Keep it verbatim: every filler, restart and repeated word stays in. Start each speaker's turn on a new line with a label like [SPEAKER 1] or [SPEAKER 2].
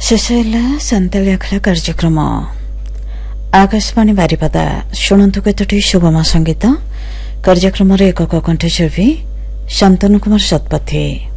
[SPEAKER 1] शेष सान्ताली आखला कार्यक्रम आकाशवाणी बारिपदा शुणु केतोटी सुगम संगीत कार्यक्रम एকক कंठशिल्पी शांतनु कुमार शतपथी।